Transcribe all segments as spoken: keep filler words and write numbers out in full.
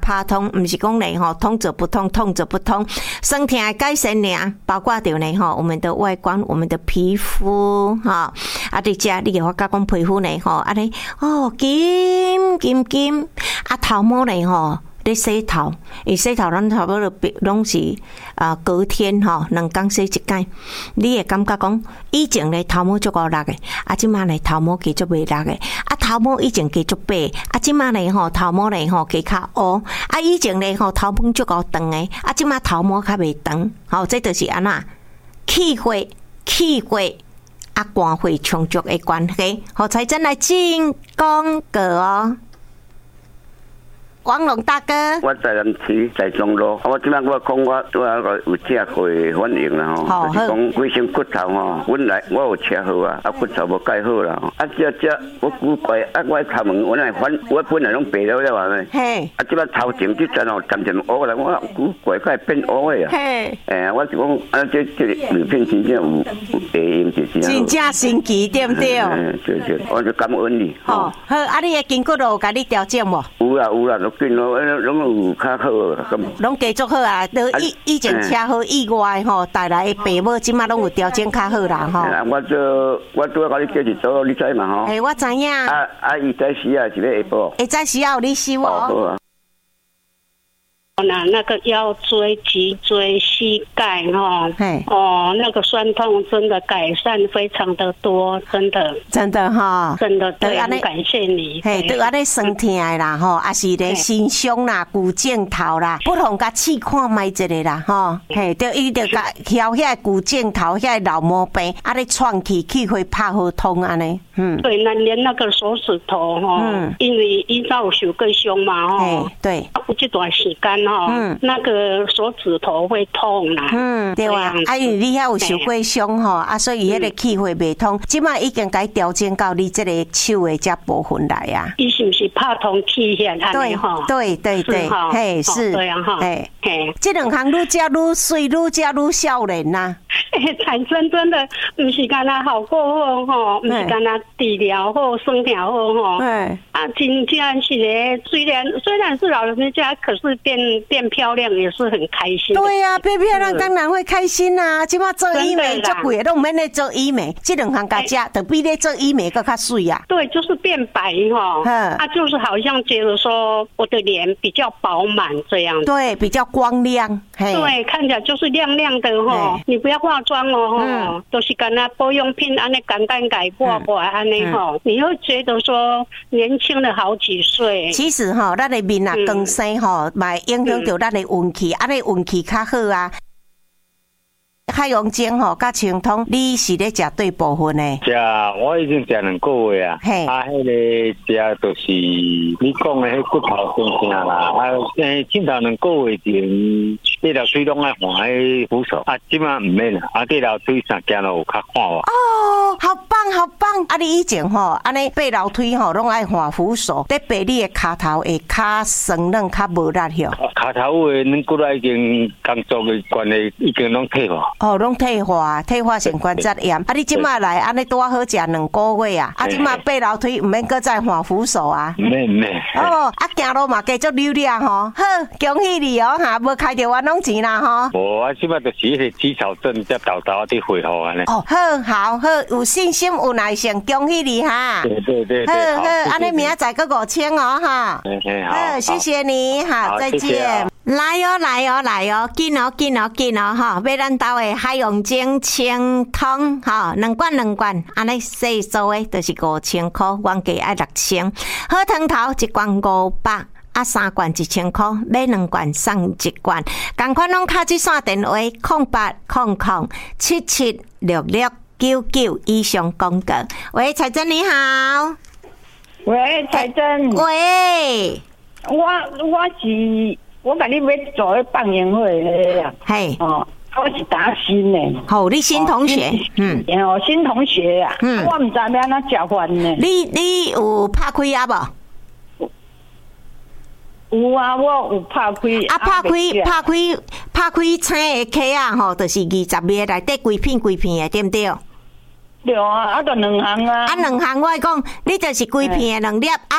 拍通，唔是讲咧吼通则不通，通则不通。身体的改善呢，包括着呢吼我们的外观、我们的皮肤哈，啊，伫遮你有法甲讲皮肤呢吼，安尼哦金金金，啊头毛呢吼。咧洗头，伊洗头咱差不多拢是啊隔天吼，两工洗一摆。你会感觉讲以前咧头毛足够力诶，啊即马咧头毛加足袂力诶，啊头毛以前加足白，啊即马咧吼头毛咧吼加较乌，啊以前咧吼头毛足够长诶，啊即马头毛较袂长，吼这就是安怎气血气血啊肝血充足诶关系，好才真来进广告哦。王龙大哥， 我在南市在中路，我即摆我讲我我有车祸反应啦吼，就是讲规身骨头吼，本来我有车祸啊，啊骨头无盖好啦，啊这这我古怪啊我头毛我来反我本来拢白了了话呢，嘿，啊即摆头前即阵吼渐渐乌啦，我古怪快变乌的啊，嘿，诶我就讲啊这这两片真正有有白因就是啊，真正神奇对不对？嗯对对，我就感恩你。 好，好啊你的筋骨有甲你调整无？ 有啦有啦。变咯，拢有较好咁。 拢继续好啊！都以以前车祸意外吼带来的病某，即马拢有调整较好啦吼。 我做我拄甲你叫一组，你知嘛吼？ 诶，我知影。 啊啊，伊早时啊是要下晡。 会早时啊有你收哦。 那那个腰椎、脊椎、膝盖哈，哦，那个酸痛真的改善非常的多，真的， 真的哈， 真的，对，很感谢你。 嘿，对安尼酸痛的啦，吼，也是咧心胸啦、骨镜头啦，不同甲试看卖一个啦，吼，嘿，就伊就甲挑遐骨镜头遐老毛病，啊咧创起气血拍好通安尼，嗯， 对，那连那个手指头哈，嗯，因为伊早有受过伤嘛，吼， 对， 有这段时间。嗯，那个手指头会痛啦。嗯， 对啊，啊，因为你遐有受过伤吼，啊，所以迄个气血袂通，即摆已经该调整到你这个手的这部分来啊。 伊是不是拍通气血安尼吼？ 对对对，嘿是， 对啊哈， 嘿嘿，这两项愈食愈水，愈食愈少年呐。 产生真的不是干那好过后吼，不是干那治疗后生调后吼，啊，真正是咧，虽然虽然是老人家，可是变变漂亮也是很开心。 对呀、啊，变漂亮当然会开心啊！即马做医美足贵，都唔免咧做医美，这两项加加，就比咧做医美更较水啊。 对，就是变白哈，啊，就是好像觉得说我的脸比较饱满这样。 对，比较光亮。 对，看起来就是亮亮的哈。你不要化妆哦，嗯，都是干那保养品安尼简单改过过安尼哈，你会觉得说年轻了好几岁。 其实哈，咱的面啊更生吼，嘛影响到咱的运气，安尼运气较好啊。海洋精吼，甲清通，你是咧食对部分呢？ 食，我已经食两个月啊。嘿，啊，迄个食就是你讲的迄骨头生疼啦，啊，诶，前头两个月前，第条腿拢爱换迄扶手，啊，即马唔免啦，啊，第条腿上行路有较看哇。 哦，好棒好棒！啊，你以前吼，安尼爬楼梯吼，拢爱换扶手，咧爬你的骹头会较酸软，较无力吼。 骹头的恁骨仔已经工作的关系已经拢退化。 哦，拢退化，退化性关节炎。啊，你即马来安尼拄啊好食两个月啊，啊，即马爬楼梯唔免搁再换扶手啊。 唔免唔免。 哦，啊，行路嘛继续溜溜吼。好，恭喜你哦哈，无开着冤枉钱啦吼。 无，啊，即马就是迄个肌少症，才豆豆伫恢复安尼。 哦，好，好，好，有信心，有耐性，恭喜你哈。 对对对。 好好，安尼明仔载搁五千哦哈。 嘿嘿，好。 好，谢谢你，好，再见。来哦，来哦，来哦，紧哦，紧哦，紧哦，哈！买咱兜的海洋精清汤，哈，两罐两罐，安尼细数的，就是五千块，原价爱六千。好汤头一罐五百，啊三罐一千块，买两罐送一罐。同款拢卡即线电话：空八空空七七六六九九以上广告。喂，彩珍你好。 喂，彩珍。 喂， 我我是。我甲你要做迄放映会迄个啊， 嘿， 哦，我是达新的， 好，你新同学，嗯， 哦，新同学啊，嗯，我唔知要安怎交换呢。 你你有拍开啊无？ 有啊，我有拍开。 啊，拍开拍开拍开青的壳啊，吼，就是二十个内底规片规片的，对不对？ 对啊，啊，就两项啊。 啊，两项我讲，你就是规片的两粒啊。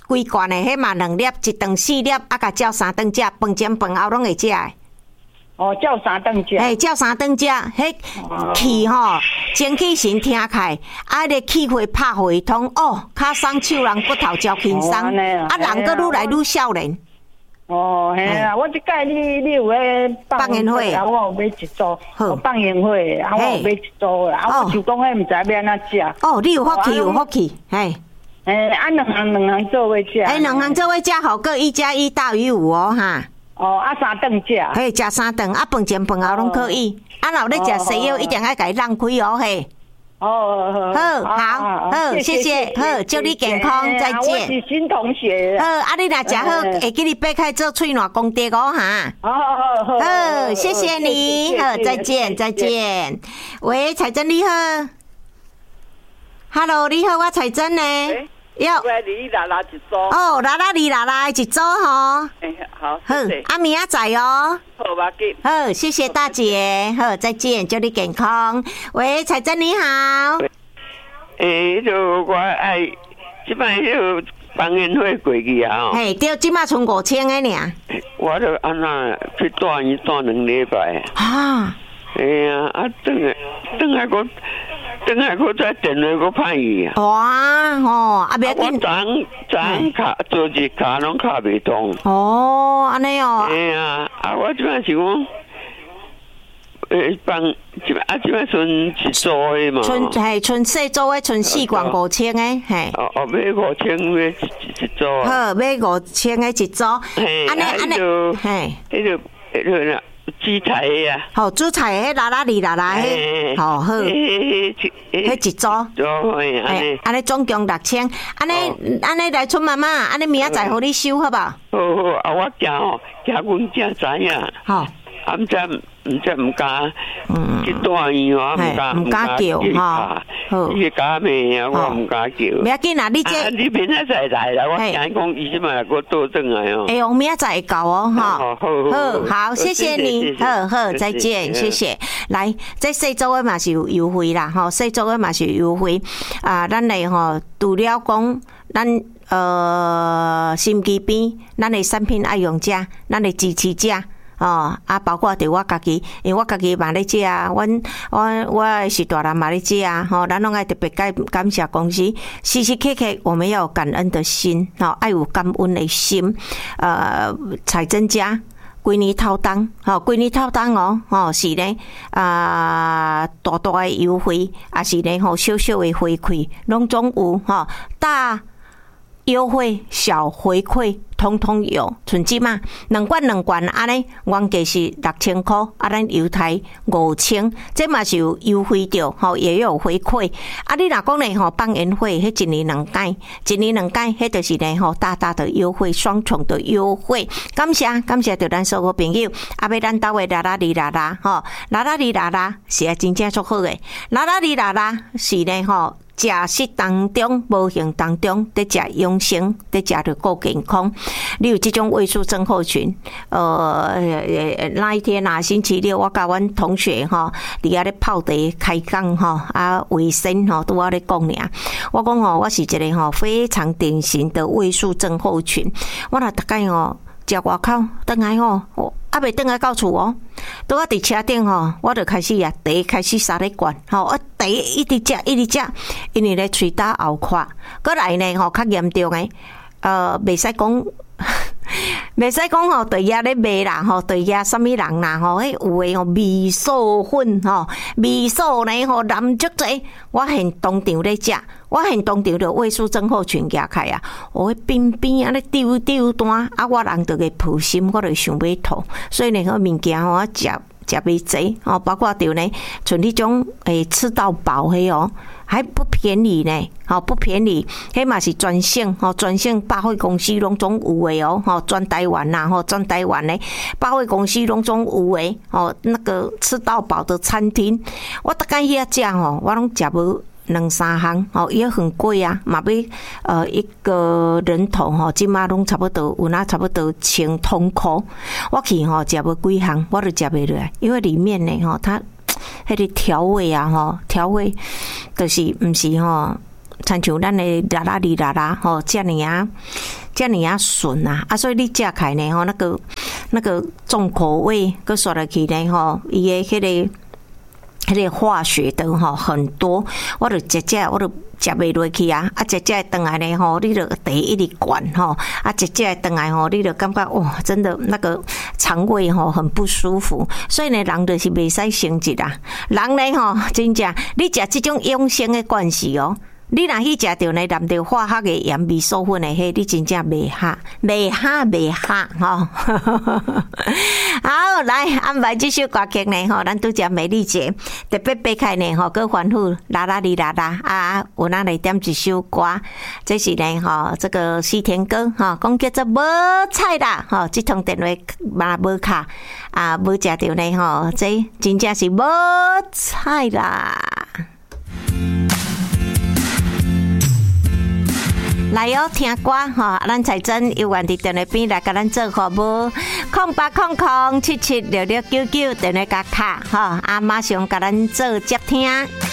规罐的，迄嘛两粒，一顿四粒，啊，甲照三顿食，饭前饭后拢会食的。 哦，照三顿食。 哎，照三顿食，迄气吼，精气神听开，啊，咧气血拍血通，哦，较松手人骨头照轻松，啊，人阁愈来愈少年。 哦，嘿啊，我即届你你有迄放烟火， 啊，我有买一组，放烟火，啊，我有买一组，啊，我就讲迄毋知要安怎食。哦， 你有福气，有福气，嘿。 诶，啊，两项两项做伙食。 诶，两项做伙食，好个一加一大于五哦，哈。 哦，啊，三顿食。 嘿，食三顿，啊，饭前饭后拢可以。啊，若咧食西药，一定要甲伊让开哦，嘿。 哦， 好，好，好，谢谢，好，祝你健康，再见。 我是新同学。 好，啊，你若食好，会记你爬开做喙烂功德哦，哈。 好好好。 好，谢谢你，好，再见，再见。喂，彩珍你好 ，Hello， 你好，我彩珍呢。 要我哩啦啦一组哦，啦啦哩啦啦一组吼。 哎，好， 好，啊明仔载哦。 好，我给。 好，谢谢大姐，好，再见，祝你健康。喂，彩珍你好。 诶，就我爱，即摆迄个放烟火过去啊。 嘿，对，即摆剩五千个尔。 我就安那去住院住两礼拜。 啊。 哎呀，啊，等下等下我。等下，我再电话我拍伊啊！ 哇吼，啊别紧。 我昨昨卡做一卡拢卡袂通。 哦，安尼哦。 哎呀，啊我即摆是讲，诶放即摆啊即摆剩一组的嘛。 剩系剩四组的，剩四罐五千的，嘿。 哦哦，买五千买一一组。 好，买五千的一组。 嘿，安尼安尼，嘿，迄个迄个啦。煮菜呀， 好煮菜迄啦啦哩啦啦迄，好好，迄一组， 嘿， 安尼总共六千，安尼安尼来春妈妈，安尼明仔载互你收好吧？ 好好，啊我惊吼，惊阮囝知影， 好， 啊毋知毋知毋敢，去住院我毋敢毋敢叫哈， 好，伊假咩啊，我毋敢叫。 明仔紧啊，你这你明仔载来啦，我惊讲伊即摆给我倒转来哦。 哎呦，明仔载会到哦，哈， 好好好，谢谢你，好好，再见，谢谢。来，这四组的嘛是有优惠啦，吼，四组的嘛是有优惠啊，咱来吼，除了讲咱。呃，心机边，咱的产品爱用者，咱的支持者。哦，啊，包括着我家己，因为我家己嘛咧食啊，阮我我是大人嘛咧食啊，吼，咱拢爱特别感感谢公司，时时刻刻我们要有感恩的心，吼，爱有感恩的心，呃，彩珍家。规年透当，吼，规年透当哦，吼是咧啊，大大的优惠，也是咧吼小小的回馈，拢总有吼大优惠、小回馈。通通有，存即嘛，两罐两罐安尼，原价是六千块，啊，咱邮台五千，这嘛是有优惠着，吼，也有回馈。啊，你若讲咧吼，放烟火，迄一年两届，一年两届，迄就是咧吼，大大的优惠，双重的优惠。感谢感谢着咱所有朋友，啊，要咱兜的啦啦哩啦啦，吼，啦啦哩啦啦是啊，真正足好诶，啦啦哩啦啦是咧吼。食食当中，无形当中，伫食养生，伫食着够健康。你有这种胃素症候群，呃，那一天啊，星期六我甲阮同学吼，伫遐咧泡茶开讲吼，啊，卫生吼，拄我咧讲尔。我讲吼，我是一个吼非常典型的胃素症候群。我若逐摆吼食外口，倒来吼，啊未倒来到厝哦。拄我伫车顶吼，我就开始啊，茶开始三咧灌，吼，我茶一直食一直食，因为咧喙焦喉垮，过来呢吼较严重诶，呃，袂使讲。袂使讲吼，对遐咧卖啦吼，对遐什么人啦吼，迄有诶吼味素粉吼，味素呢吼含足侪，我现当场咧食，我现当场就胃素症候群举开啊，我边边啊咧丢丢单，啊我人就会抱心，我就想要吐，所以呢个物件吼我食食袂济哦，包括着呢像迄种诶吃到饱迄哦。还不便宜呢，吼不便宜，迄嘛是专省吼，专省百货公司拢总有诶哦，吼专台湾呐，吼专台湾咧，百货公司拢总有诶，吼那个吃到饱的餐厅，我逐间遐食吼，我拢食无两三项，吼也很贵啊，嘛要呃一个人头吼，即马拢差不多有那差不多千通块，我去吼食无几项，我都食袂落来，因为里面呢吼它。迄个调味啊，吼调味，就是毋是吼， 亲像咱的啦啦哩啦啦吼，遮尔啊，遮尔啊顺啊，啊，所以你食开呢吼，那个那个重口味，佮刷落去呢吼，伊的迄个。迄个化学的吼很多，我就食食，我就食袂落去啊！啊，食食倒来呢吼，你就第一直灌吼，啊，食食倒来吼，你就感觉哇，真的那个肠胃吼很不舒服。所以呢，人就是袂使生气啦。人呢吼，真正你食这种养生的关系哦。你若去食到呢，含着化学的盐味素粉的迄，你真正袂哈，袂哈，袂哈吼。好，来安排这首歌曲呢吼，咱拄只美丽姐特别擘开呢吼，佮欢呼啦啦哩啦啦啊！有咱来点一首歌，这是呢吼，这个西田歌吼，讲叫做无菜啦吼，这通电话嘛无卡啊，无食到呢吼，这真正是无菜啦。来哦，听歌吼，咱彩珍有愿伫电话边来甲咱做服务，空八空空七七六六九九电话甲卡吼，啊马上甲咱做接听。